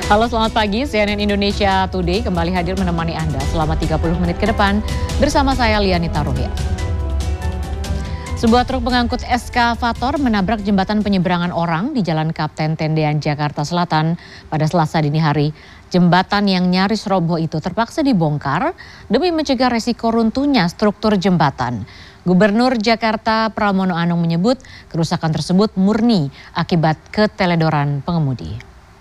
Halo, selamat pagi. CNN Indonesia Today kembali hadir menemani Anda selama 30 menit ke depan bersama saya Lianita Ruhyat. Sebuah truk pengangkut eskavator menabrak jembatan penyeberangan orang di Jalan Kapten Tendean, Jakarta Selatan pada Selasa dini hari. Jembatan yang nyaris roboh itu terpaksa dibongkar demi mencegah resiko runtuhnya struktur jembatan. Gubernur Jakarta Pramono Anung menyebut kerusakan tersebut murni akibat keteledoran pengemudi.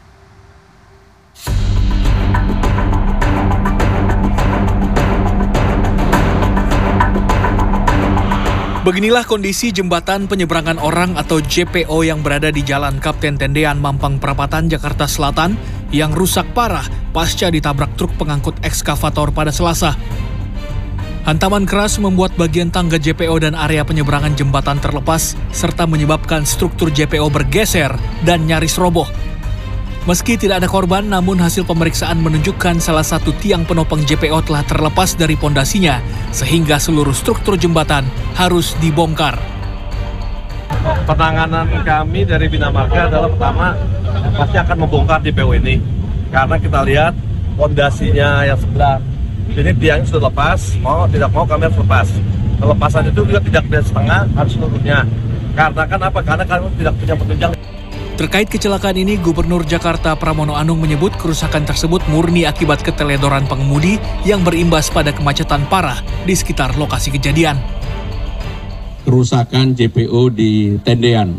Beginilah kondisi jembatan penyeberangan orang atau JPO yang berada di Jalan Kapten Tendean, Mampang Perapatan, Jakarta Selatan yang rusak parah pasca ditabrak truk pengangkut ekskavator pada Selasa. Hantaman keras membuat bagian tangga JPO dan area penyeberangan jembatan terlepas serta menyebabkan struktur JPO bergeser dan nyaris roboh. Meski tidak ada korban, namun hasil pemeriksaan menunjukkan salah satu tiang penopang JPO telah terlepas dari pondasinya, sehingga seluruh struktur jembatan harus dibongkar. Penanganan kami dari Bina Marga adalah pertama, pasti akan membongkar JPO ini. Karena kita lihat pondasinya yang sebelah, ini tiangnya sudah lepas, mau tidak mau kami harus lepas. Pelepasan itu juga tidak dari setengah, harus seluruhnya. Karena kan apa? Karena kami tidak punya penunjang. Terkait kecelakaan ini, Gubernur Jakarta Pramono Anung menyebut kerusakan tersebut murni akibat keteledoran pengemudi yang berimbas pada kemacetan parah di sekitar lokasi kejadian. Kerusakan JPO di Tendean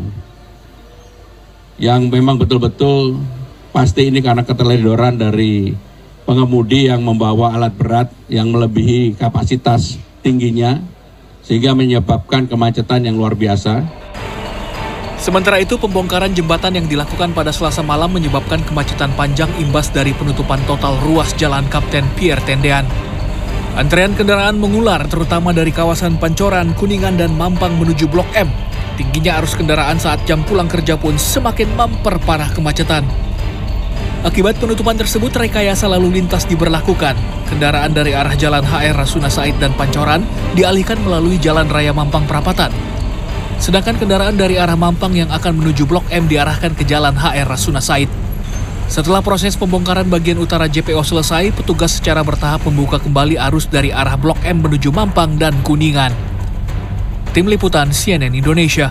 yang memang betul-betul pasti ini karena keteledoran dari pengemudi yang membawa alat berat yang melebihi kapasitas tingginya sehingga menyebabkan kemacetan yang luar biasa. Sementara itu, pembongkaran jembatan yang dilakukan pada Selasa malam menyebabkan kemacetan panjang imbas dari penutupan total ruas Jalan Kapten Pier Tendean. Antrean kendaraan mengular terutama dari kawasan Pancoran, Kuningan, dan Mampang menuju Blok M. Tingginya arus kendaraan saat jam pulang kerja pun semakin memperparah kemacetan. Akibat penutupan tersebut, rekayasa lalu lintas diberlakukan. Kendaraan dari arah Jalan HR Rasuna Said dan Pancoran dialihkan melalui Jalan Raya Mampang Perapatan. Sedangkan kendaraan dari arah Mampang yang akan menuju Blok M diarahkan ke Jalan HR Rasuna Said. Setelah proses pembongkaran bagian utara JPO selesai, petugas secara bertahap membuka kembali arus dari arah Blok M menuju Mampang dan Kuningan. Tim Liputan CNN Indonesia.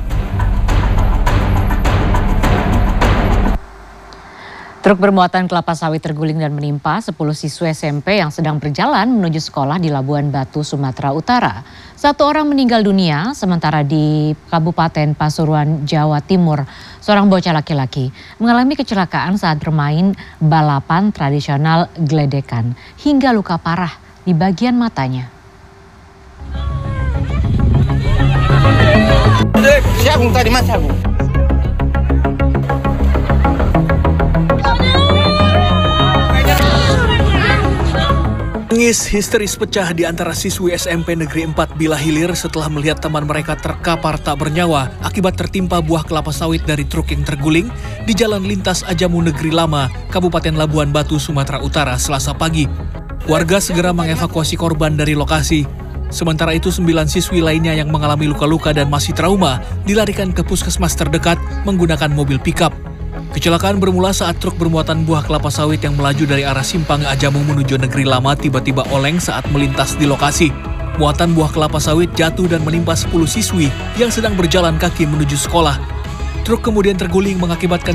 Truk bermuatan kelapa sawit terguling dan menimpa 10 siswa SMP yang sedang berjalan menuju sekolah di Labuan Batu, Sumatera Utara. 1 orang meninggal dunia, sementara di Kabupaten Pasuruan, Jawa Timur, seorang bocah laki-laki mengalami kecelakaan saat bermain balapan tradisional gledekan hingga luka parah di bagian matanya. Siapa tadi mas aku? Tangis histeris pecah di antara siswi SMP Negeri 4 Bila Hilir setelah melihat teman mereka terkapar tak bernyawa akibat tertimpa buah kelapa sawit dari truk yang terguling di Jalan Lintas Ajamu Negeri Lama, Kabupaten Labuan Batu, Sumatera Utara, Selasa pagi. Warga segera mengevakuasi korban dari lokasi. Sementara itu 9 siswi lainnya yang mengalami luka-luka dan masih trauma dilarikan ke puskesmas terdekat menggunakan mobil pickup. Kecelakaan bermula saat truk bermuatan buah kelapa sawit yang melaju dari arah Simpang Ajamu menuju Negeri Lama tiba-tiba oleng saat melintas di lokasi. Muatan buah kelapa sawit jatuh dan menimpa 10 siswi yang sedang berjalan kaki menuju sekolah. Truk kemudian terguling mengakibatkan